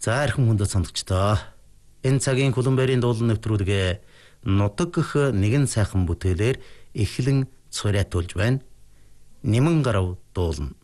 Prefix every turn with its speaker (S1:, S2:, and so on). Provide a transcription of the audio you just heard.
S1: За архин хүндэт сонсогчдоо. Энэ цагийн Колумбарын дуулан нэвтрүүлгээ нутаг гэх нэгэн сайхан бүтээлээр эхлэн цорайтуулж байна. Нимэн гарав дуулна.